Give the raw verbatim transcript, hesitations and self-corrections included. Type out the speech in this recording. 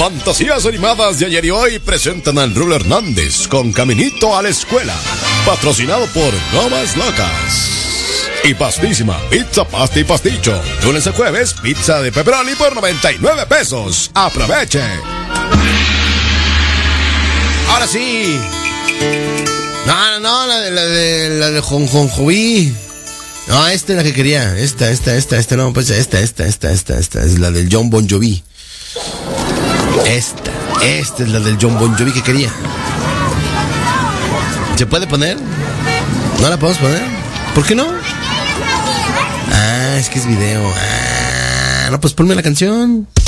Fantasías animadas de ayer y hoy presentan al Rulo Hernández con Caminito a la Escuela. Patrocinado por Gomas Locas. Y Pastísima, pizza, pasta y pasticho. Lunes a jueves, pizza de pepperoni por noventa y nueve pesos. ¡Aproveche! Ahora sí. No, no, no, la de la de la de Jonjonjoví. No, esta es la que quería. Esta, esta, esta, esta, no, pues esta, esta, esta, esta, esta es la del John Bon Jovi. Esta, esta es la del John Bon Jovi que quería. ¿Se puede poner? ¿No la podemos poner? ¿Por qué no? Ah, es que es video. Ah, no, pues ponme la canción.